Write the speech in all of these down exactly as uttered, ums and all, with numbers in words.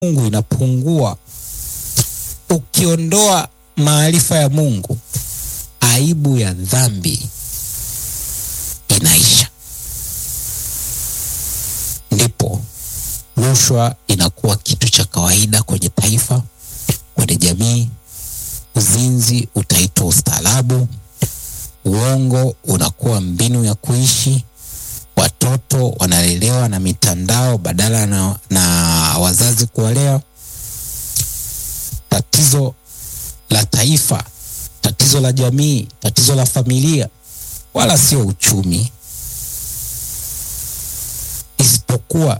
Mungu inapungua. Ukiondoa maarifa ya Mungu, aibu ya dhambi inaisha. Ndipo rushwa inakuwa kitu cha kawaida kwenye taifa, kwenye jamii. Uzinzi utaitwa ustaarabu. Uongo unakuwa mbinu ya kuishi. Watoto wanalelewa na mitandao badala na, na wazazi kuwalea. Tatizo la taifa, tatizo la jamii, tatizo la familia wala sio uchumi, isipokuwa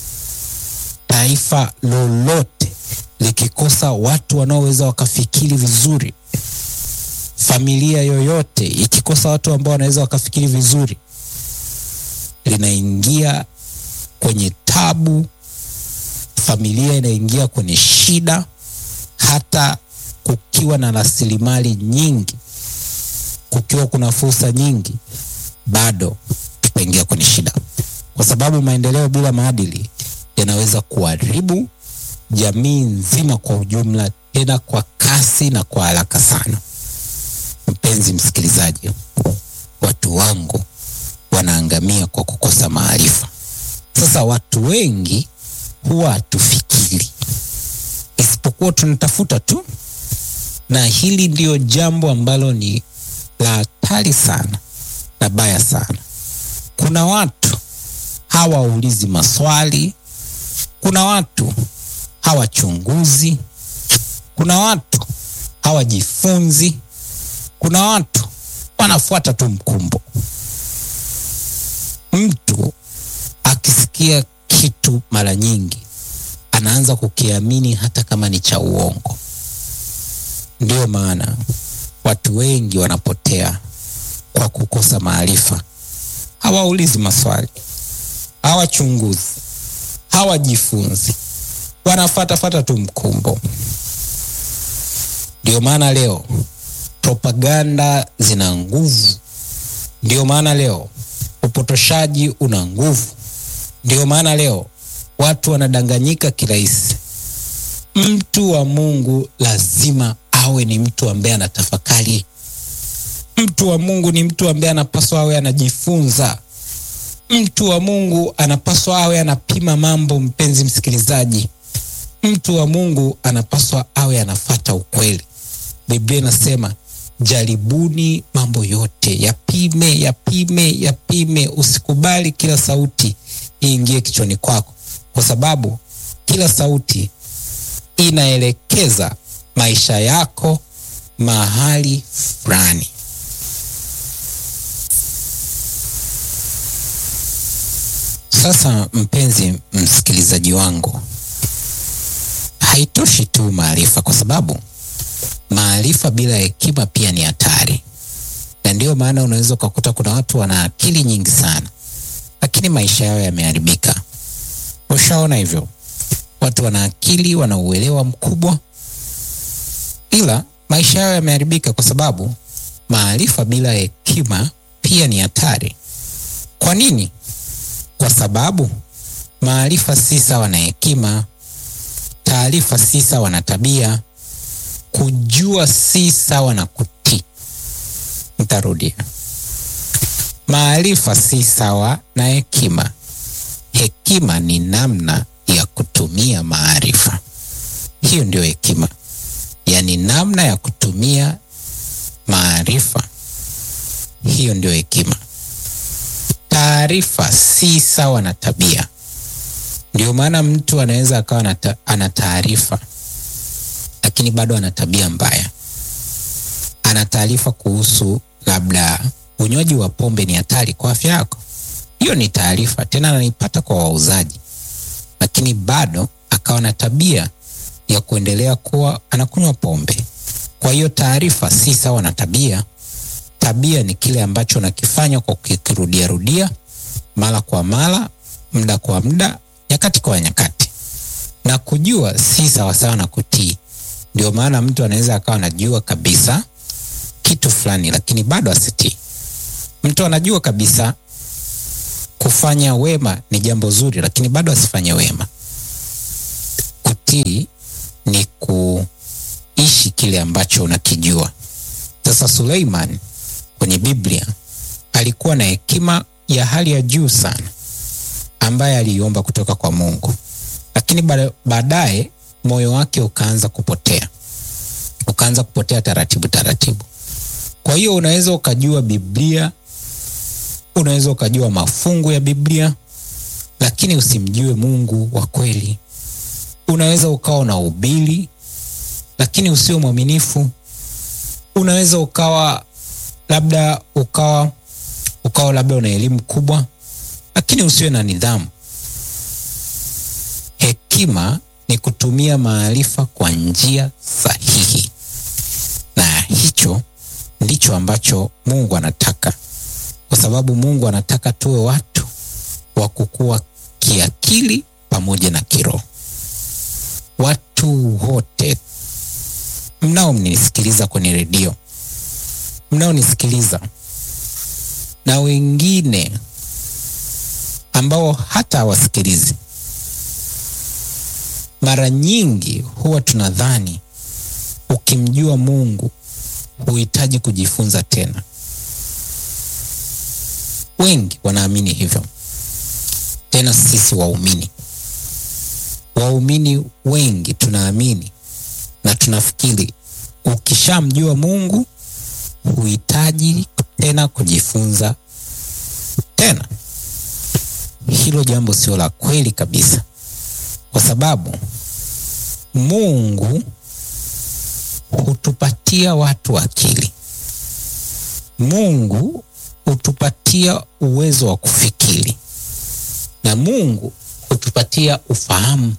taifa lolote likikosa watu wanaoweza wakafikiri vizuri, familia yoyote ikikosa watu ambao wanaweza wakafikiri vizuri, linaingia kwenye tabu, familia inaingia kwenye shida. Hata kukiwa na rasilimali nyingi, kukiwa kuna fursa nyingi, bado tutaingia kwenye shida, kwa sababu maendeleo bila maadili yanaweza kuharibu jamii nzima kwa ujumla, tena kwa kasi na kwa haraka sana. Mpenzi msikilizaji, watu wangu wanaangamia kwa kukosa maarifa. Sasa watu wengi huwa hatufikiri, isipokuwa tunatafuta tu, na hili ndio jambo ambalo ni la hatari sana na baya sana. Kuna watu hawaulizi maswali, kuna watu hawachunguzi, kuna watu hawajifunzi, kuna watu wanafuata tu mkumbo. Mtu akisikia kitu mara nyingi anaanza kukiamini hata kama ni cha uongo. Ndio maana watu wengi wanapotea kwa kukosa maarifa. Hawaulizi maswali, hawachunguzi, hawajifunzi, wanafuata fata tu mkumbo. Ndio maana leo propaganda zina nguvu. Ndio maana leo upotoshaji una nguvu. Ndio maana leo watu wanadanganyika kirahisi. Mtu wa Mungu lazima awe ni mtu ambaye anatafakari. Mtu wa Mungu ni mtu ambaye anapaswa awe anajifunza. Mtu wa Mungu anapaswa awe anapima mambo, mpenzi msikilizaji. Mtu wa Mungu anapaswa awe anafuata ukweli. Biblia inasema, jaribuni mambo yote, yapime, yapime, yapime. Usikubali kila sauti iingie kichwani kwako, kwa sababu kila sauti inaelekeza maisha yako mahali fulani. Sasa mpenzi msikilizaji wangu, haitoshi tu maarifa, kwa sababu maarifa bila hekima pia ni hatari. Na ndio maana unaweza ukakuta kuna watu wana akili nyingi sana, lakini maisha yao yameharibika. Ushaona hivyo? Watu wana akili, wana uelewa mkubwa, ila maisha yao yameharibika, kwa sababu maarifa bila hekima pia ni hatari. Kwa nini? Kwa sababu maarifa si sawa na hekima. Taarifa si sawa na tabia. Kujua si sawa na kutii. Nitarudia. Maarifa si sawa na hekima. Hekima ni namna ya kutumia maarifa. Hiyo ndio hekima. Yaani namna ya kutumia maarifa. Hiyo ndio hekima. Taarifa si sawa na tabia. Ndio maana mtu anaweza akawa ana taarifa lakini bado ana tabia mbaya. Ana taarifa kuhusu labda unywaji wa pombe ni hatari kwa afya yako. Hiyo ni taarifa, tena anaipata kwa wauzaji, lakini bado akawa na tabia ya kuendelea kuwa anakunywa pombe. Kwa hiyo taarifa si sawa na tabia. Tabia ni kile ambacho unakifanya kwa kukirudia rudia, mara kwa mara, muda kwa muda, nyakati kwa nyakati. Na kujua si sawa sawa na kutii. Ndio maana mtu anaweza akawa anajua kabisa kitu fulani lakini bado asitii. Mtu anajua kabisa kufanya wema ni jambo zuri lakini bado asifanye wema. akili ni kuishi kile ambacho unakijua. Sasa Suleiman kwenye Biblia alikuwa na hekima ya hali ya juu sana ambaye aliomba kutoka kwa Mungu, lakini baadaye moyo wake ukaanza kupotea, ukaanza kupotea taratibu taratibu. Kwa hiyo unaweza ukajua Biblia, unaweza ukajua mafungu ya Biblia, lakini usimjue Mungu wa kweli. Unaweza ukawa na ubili, lakini usio mwaminifu. Unaweza ukawa labda ukawa ukawa labda una elimu kubwa, lakini usiwe na nidhamu. Hekima ni kutumia maarifa kwa njia sahihi, na hicho ndicho ambacho Mungu anataka, kwa sababu Mungu anataka tuwe watu wa kukua kiakili pamoja na kiroho. Watu wote mnao mnisikiliza kwenye redio, mnao nisikiliza, na wengine ambao hata hawasikilizi, mara nyingi huwa tunadhani ukimjua Mungu huhitaji kujifunza tena. Wengi wanaamini hivyo. Tena sisi waumini, waumini wengi tunaamini na tunafikiri ukishamjua Mungu huhitaji tena kujifunza tena. Hilo jambo sio la kweli kabisa, kwa sababu Mungu hutupatia watu akili. Mungu hutupatia uwezo wa kufikiri, na Mungu hutupatia ufahamu.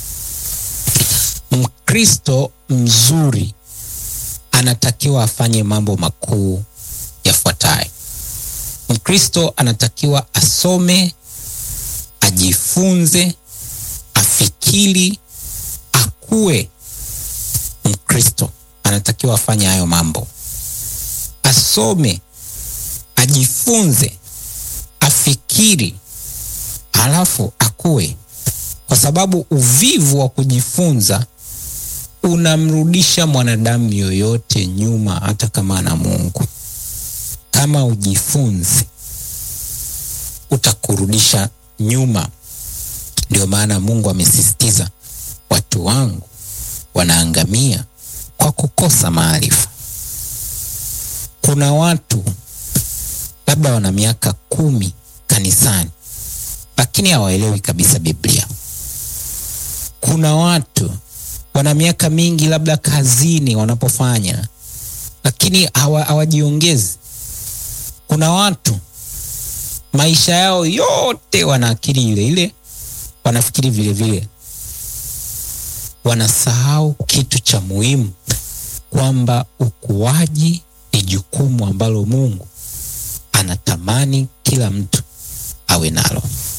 Mkristo mzuri anatakiwa afanye mambo makuu yafuatayo. Mkristo anatakiwa asome, ajifunze, afikiri, akue. Mkristo anatakiwa afanye hayo mambo: asome, ajifunze, afikiri, halafu akue. Kwa sababu uvivu wa kujifunza unamrudisha mwanadamu yoyote nyuma, hata kama ana Mungu. Kama ujifunzi, utakurudisha nyuma. Ndio maana Mungu amesisitiza, watu wangu wanaangamia kwa kukosa maarifa. Kuna watu labda wana miaka kumi kanisani, lakini hawaelewi kabisa Biblia. Kuna watu wana miaka mingi labda kazini wanapofanya, lakini hawajiongezi. Kuna watu maisha yao yote wana akili ile ile, wanafikiri vile vile, wanasahau kitu cha muhimu, kwamba ukuaji ni jukumu ambalo Mungu anatamani kila mtu awe nalo.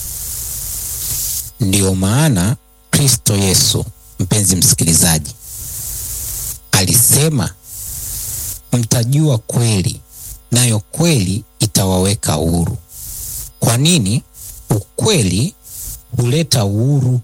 Ndio maana Kristo Yesu, mpenzi msikilizaji, alisema mtajua kweli, nayo kweli itawaweka huru. Kwa nini? Ukweli huleta uhuru.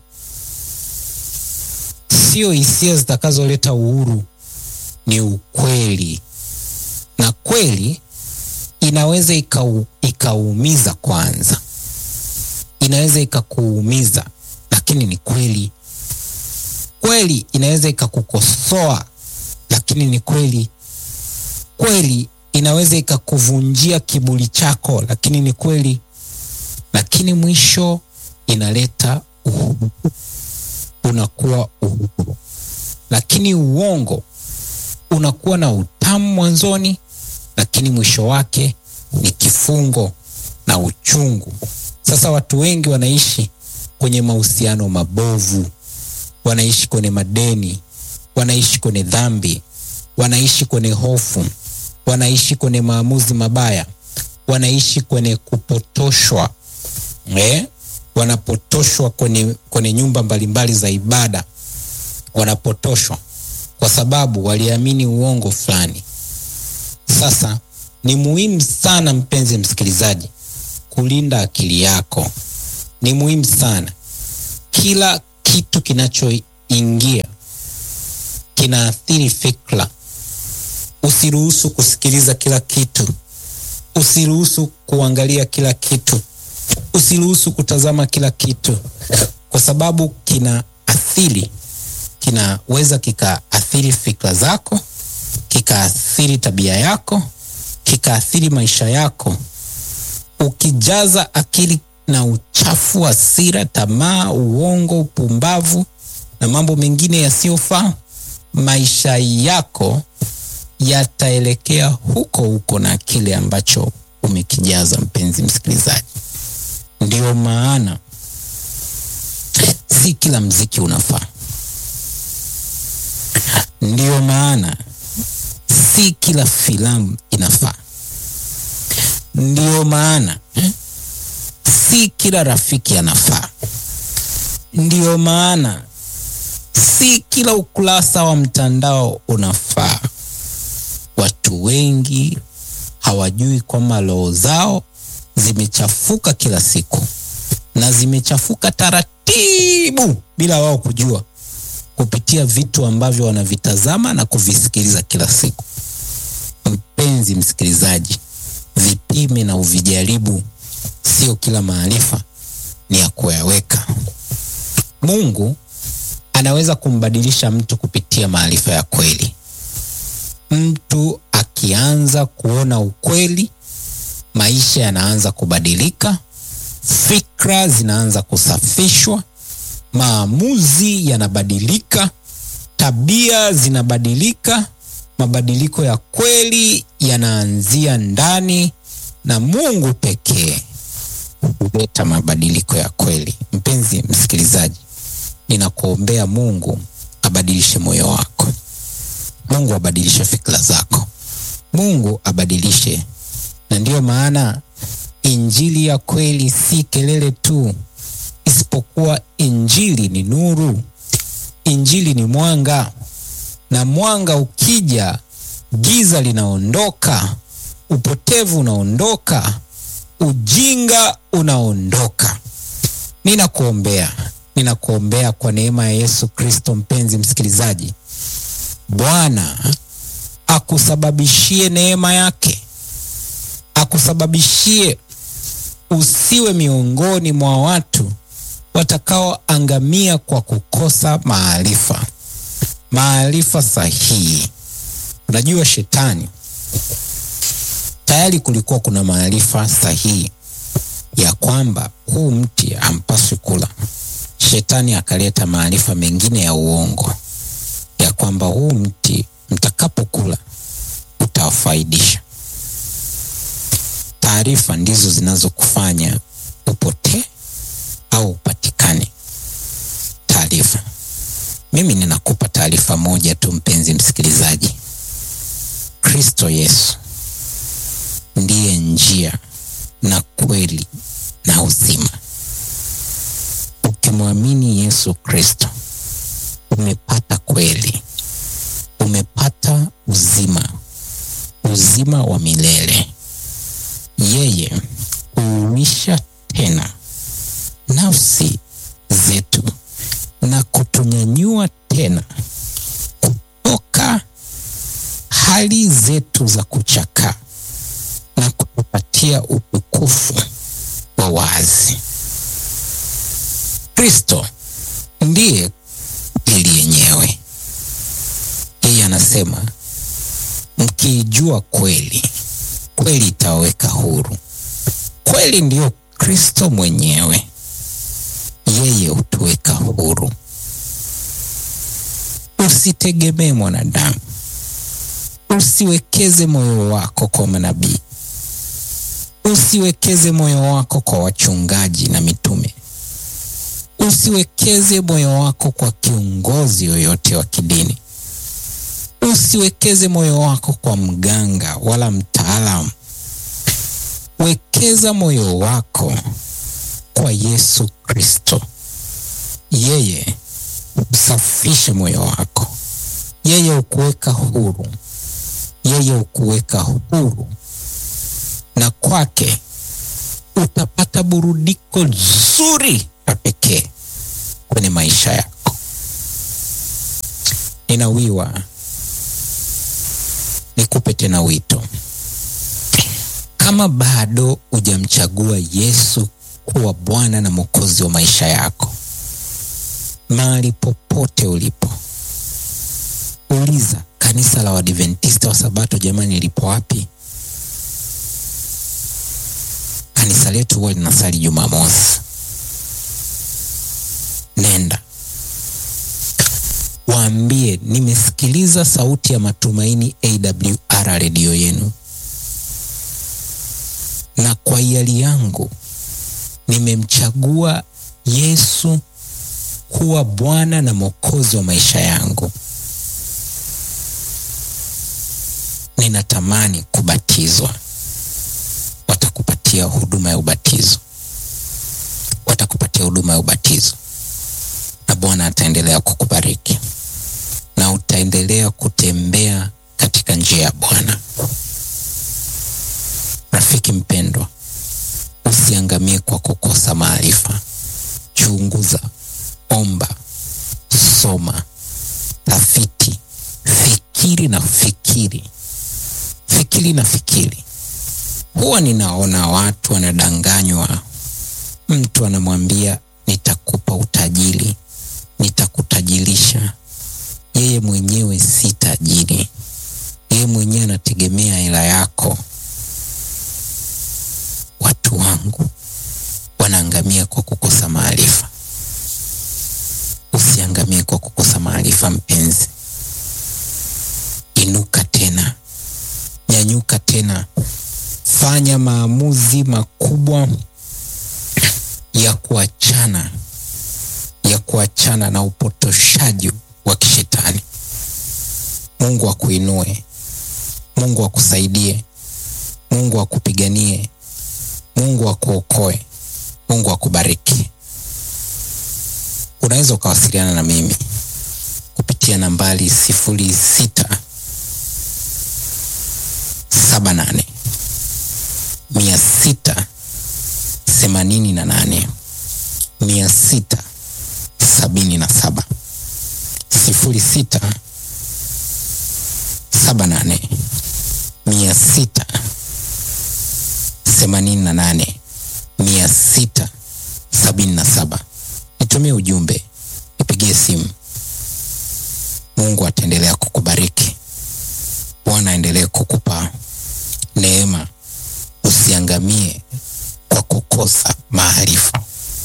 Sio hisia zitakazoleta uhuru, ni ukweli. Na kweli inaweza ikau, ikaumiza kwanza. Inaweza ikakuumiza, lakini ni kweli. Kweli inaweza ikakukosoa, lakini ni kweli. Kweli inaweza ikakuvunjia kiburi chako, lakini ni kweli. Lakini mwisho inaleta uhuru, unakuwa uhuru. Lakini uongo unakuwa na utamu mwanzoni, lakini mwisho wake ni kifungo na uchungu. Sasa watu wengi wanaishi kwenye mahusiano mabovu, wanaishi kwenye madeni, wanaishi kwenye dhambi, wanaishi kwenye hofu, wanaishi kwenye maamuzi mabaya, wanaishi kwenye kupotoshwa. Eh? Wanapotoshwa kwenye, kwenye nyumba mbalimbali za ibada. Wanapotoshwa kwa sababu waliamini uongo fulani. Sasa ni muhimu sana, mpenzi msikilizaji, kulinda akili yako. Ni muhimu sana. Kila kitu kinachoitwa kinaingia, kinaathiri fikra. Usiruhusu kusikiliza kila kitu. Usiruhusu kuangalia kila kitu. Usiruhusu kutazama kila kitu, kwa sababu kinaathiri, kinaweza kikaathiri fikra zako, kikaathiri tabia yako, kikaathiri maisha yako. Ukijaza akili na uchafu, hasira, tamaa, uongo, upumbavu na mambo mengine yasiyofaa, maisha yako yataelekea huko huko na kile ambacho umekijaza, mpenzi msikilizaji. Ndio maana si kila mziki unafaa. Ndio maana si kila filamu inafaa. Ndio maana si kila rafiki anafaa. Ndio maana si kila ukurasa wa mtandao unafaa. Watu wengi hawajui kwamba roho zao zimechafuka kila siku, na zimechafuka taratibu bila wao kujua, kupitia vitu ambavyo wanavitazama na kuvisikiliza kila siku. Mpenzi msikilizaji, vipime na uvijaribu. Sio kila maarifa ni ya kuyaweka. Mungu anaweza kumbadilisha mtu kupitia maarifa ya kweli. Mtu akianza kuona ukweli, maisha yanaanza kubadilika, fikra zinaanza kusafishwa, maamuzi yanabadilika, tabia zinabadilika. Mabadiliko ya kweli yanaanzia ndani, na Mungu pekee huleta mabadiliko ya kweli. Mpenzi msikilizaji, ninakuombea Mungu abadilishe moyo wako. Mungu abadilishe fikra zako. Mungu abadilishe. Na ndiyo maana injili ya kweli si kelele tu, isipokuwa injili ni nuru. Injili ni mwanga, na mwanga ukija, giza linaondoka, upotevu unaondoka, ujinga unaondoka. Ninakuombea, ninakuombea kwa neema ya Yesu Kristo, mpenzi msikilizaji, Bwana akusababishie neema yake, akusababishie usiwe miongoni mwa watu watakaoangamia kwa kukosa maarifa, maarifa sahihi. Unajua, shetani tayari kulikuwa kuna maarifa sahihi ya kwamba huu mti hampaswi kula. Shetani akaleta maarifa mengine ya uongo ya kwamba huu mti mtakapokula utawafaidisha. Taarifa ndizo zinazokufanya upotee au upatikane. Taarifa. Mimi ninakupa taarifa moja tu, mpenzi msikilizaji. Kristo Yesu ndiye njia na kweli na uzima. Ukimwamini Yesu Kristo, umepata kweli, umepata uzima, uzima wa milele. Yeye huuisha tena nafsi zetu na kutunyanyua tena kutoka hali zetu za kuchakaa na kutupatia utukufu wa wazi. Kristo ndiye ili yenyewe. Yeye anasema, mkijua kweli, kweli itaweka huru. Kweli ndiyo Kristo mwenyewe. Yeye hutuweka huru. Usitegemee mwanadamu. Usiwekeze moyo wako kwa manabii. Usiwekeze moyo wako kwa wachungaji na mitume. Usiwekeze moyo wako kwa kiongozi yoyote wa kidini. Usiwekeze moyo wako kwa mganga wala mtaalamu. Wekeza moyo wako kwa Yesu Kristo. Yeye usafishe moyo wako. Yeye ukuweka huru. Yeye ukuweka huru. Na kwake utapata burudiko zuri la pekee kwenye maisha yako. ninawiwa nikupe tena wito. Kama bado hujamchagua Yesu kuwa Bwana na Mwokozi wa maisha yako, mahali popote ulipo, uliza kanisa la Waadventista wa Sabato, jamani, lipo wapi? Kanisa letu huwa linasali Jumamosi. Nenda waambie, nimesikiliza Sauti ya Matumaini A W R radio yenu, na kwa hiari yangu nimemchagua Yesu kuwa Bwana na Mwokozi wa maisha yangu. Ninatamani kubatizwa. Watakupatia huduma ya ubatizo. Watakupatia huduma ya ubatizo. Na Bwana ataendelea kukubariki. Na utaendelea kutembea katika njia ya Bwana. Rafiki mpendwa, usiangamie kwa kukosa maarifa. Chunguza, omba, soma, tafiti, fikiri na fikiri. Fikiri na fikiri. Huwa ninaona watu wanadanganywa. Mtu anamwambia nitakupa utajiri, nitakutajirisha. Yeye mwenyewe si tajiri. Yeye mwenyewe anategemea hela yako. Watu wangu wanaangamia kwa kukosa maarifa. Usiangamie kwa kukosa maarifa mpenzi. Inuka tena. Nyanyuka tena. Fanya maamuzi makubwa ya kuachana ya kuachana na upotoshaji wa kishetani. Mungu akuinue. Mungu akusaidie. Mungu akupiganie. Mungu akuokoe. Mungu akubariki. Unaweza ukawasiliana na mimi kupitia nambari sifuri sita saba nane mia sita themanini na nane mia sita sabini na saba. Sifuri sita saba nane mia sita themanini na nane mia sita sabini na saba. Nitumie ujumbe, nipigie simu. Mungu ataendelea kukubariki. Bwana aendelee kukupa neema. Usiangamie kwa kukosa maarifa.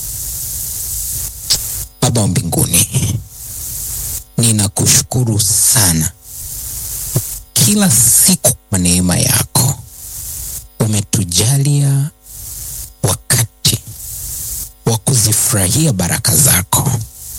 Baba wa mbinguni, ninakushukuru sana kila siku kwa neema yako. Umetujalia wakati wa kuzifurahia baraka zako.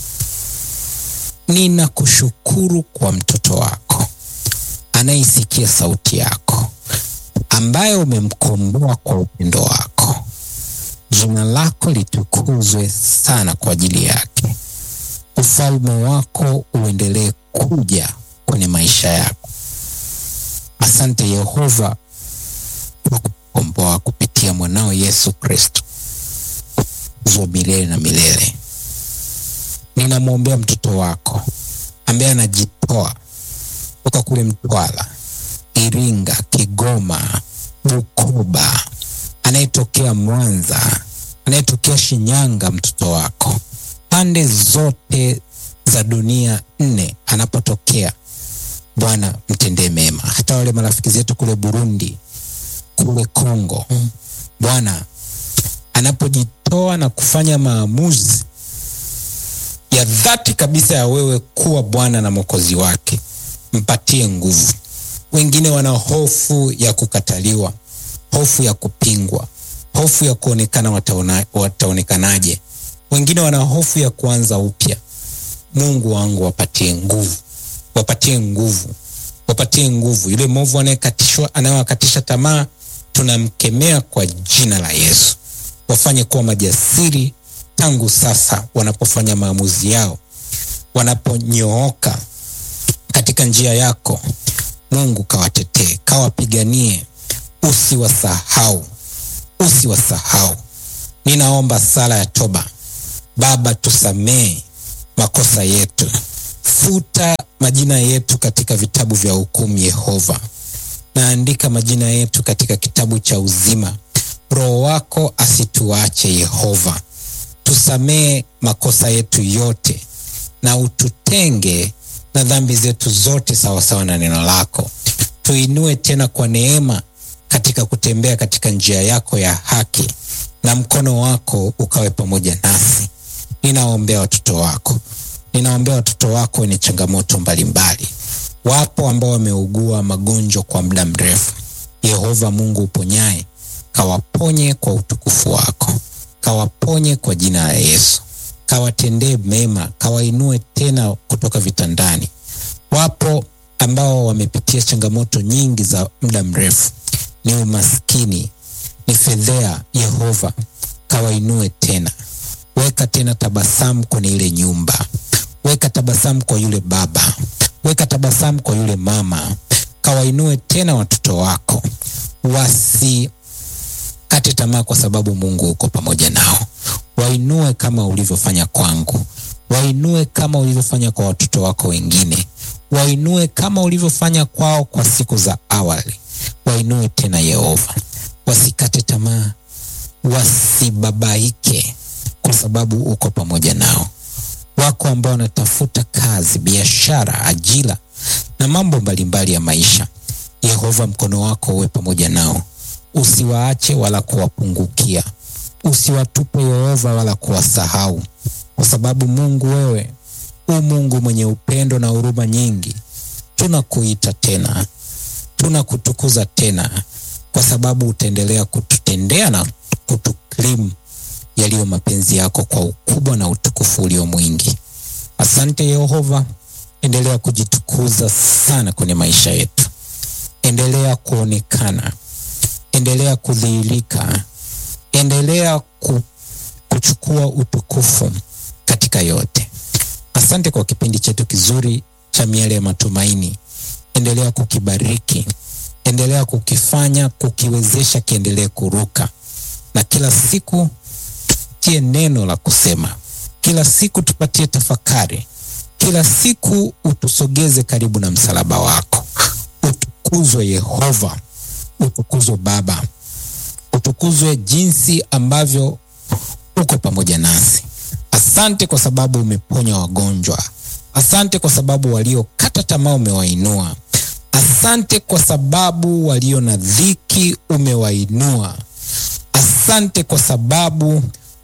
Ninakushukuru kwa mtoto wako anaisikia sauti yako, ambaye umemkomboa kwa upendo wako. Jina lako litukuzwe sana kwa ajili yake. Ufalme wako uendelee kuja kwenye maisha yako. Asante Yehova kwa kukomboa kupitia mwanao Yesu Kristo. Uzo milele na milele. Ninamwombea mtoto wako ambaye anajitoa kutoka kule Mtwara, Iringa, Kigoma, Bukoba, anayetokea Mwanza, anayetokea Shinyanga. Mtoto wako pande zote za dunia nne anapotokea, Bwana mtendee mema. Hata wale marafiki zetu kule Burundi, kule Kongo, Bwana anapojitoa na kufanya maamuzi ya dhati kabisa ya wewe kuwa Bwana na Mwokozi wake, mpatie nguvu. Wengine wana hofu ya kukataliwa, hofu ya kupingwa, hofu ya kuonekana wataona, wataonekanaje. Wengine wana hofu ya kuanza upya. Mungu wangu, wapatie nguvu, wapatie nguvu, wapatie nguvu. Yule mwovu anayekatishwa, anayewakatisha tamaa, tunamkemea kwa jina la Yesu. Wafanye kuwa majasiri tangu sasa wanapofanya maamuzi yao, wanaponyooka katika njia yako. Mungu kawatetee, kawapiganie. Usiwasahau, usiwasahau. Ninaomba sala ya toba. Baba, tusamee makosa yetu. Futa majina yetu katika vitabu vya hukumu, Yehova. Naandika majina yetu katika kitabu cha uzima. Roho wako asituache, Yehova. Tusamee makosa yetu yote na ututenge na dhambi zetu zote sawa sawa na neno lako. Tuinue tena kwa neema katika kutembea katika njia yako ya haki, na mkono wako ukawe pamoja nasi. Ninaombea watoto wako. Ninaombea watoto wako wenye changamoto mbalimbali. Wapo ambao wameugua magonjwa kwa muda mrefu. Yehova Mungu uponyaye, kawaponye kwa utukufu wako. Kawaponye kwa jina la Yesu. Kawatendee mema, kawainue tena kutoka vitandani. Wapo ambao wamepitia changamoto nyingi za muda mrefu. Ni umaskini, ni fedhea. Yehova, kawainue tena. Weka tena tabasamu kwenye ile nyumba. Weka tabasamu kwa yule baba. Weka tabasamu kwa yule mama. Kawainue tena watoto wako. Wasi kate tamaa, kwa sababu Mungu uko pamoja nao. Wainue kama ulivyofanya kwangu. Wainue kama ulivyofanya kwa watoto wako wengine. Wainue kama ulivyofanya kwao kwa siku za awali. Wainue tena Yehova. Wasikate tamaa, wasibabaike, kwa sababu uko pamoja nao. Wako ambao wanatafuta kazi, biashara, ajira na mambo mbalimbali ya maisha. Yehova, mkono wako uwe pamoja nao. Usiwaache wala kuwapungukia. Usiwatupe Yehova wala kuwasahau, kwa sababu Mungu, wewe u Mungu mwenye upendo na huruma nyingi. Tunakuita tena, tunakutukuza tena, kwa sababu utaendelea kututendea na kutukirimu yaliyo mapenzi yako kwa ukubwa na utukufu ulio mwingi. Asante Yehova, endelea kujitukuza sana kwenye maisha yetu. Endelea kuonekana, endelea kudhihirika, endelea kuchukua utukufu katika yote. Asante kwa kipindi chetu kizuri cha Miale ya Matumaini. Endelea kukibariki, endelea kukifanya, kukiwezesha kiendelee kuruka, na kila siku tupatie neno la kusema. Kila siku tupatie tafakari. Kila siku utusogeze karibu na msalaba wako. Utukuzwe Yehova, utukuzwe Baba, utukuzwe jinsi ambavyo uko pamoja nasi. Asante kwa sababu umeponya wagonjwa. Asante kwa sababu waliokata tamaa umewainua. Asante kwa sababu walio na dhiki umewainua. Asante kwa sababu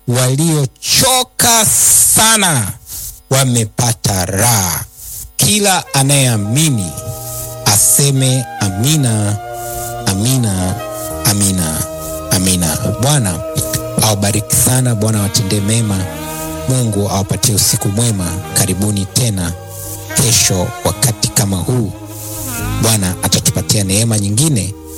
waliochoka sana wamepata raha. Kila anayeamini aseme amina, amina, amina, amina. Bwana awabariki sana. Bwana watendee mema. Mungu awapatie usiku mwema. Karibuni tena kesho wakati kama huu. Bwana atatupatia neema nyingine